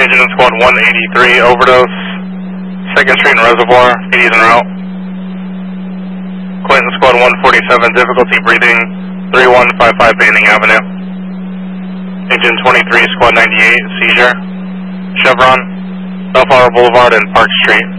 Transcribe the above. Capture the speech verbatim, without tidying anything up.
Agent in Squad one eighty-three, overdose. second Street and Reservoir, eighties en route. Clinton Squad one forty-seven, difficulty breathing, three one five five Banning Avenue. Agent twenty-three, Squad ninety-eight, seizure. Chevron, Bellflower Boulevard and Park Street.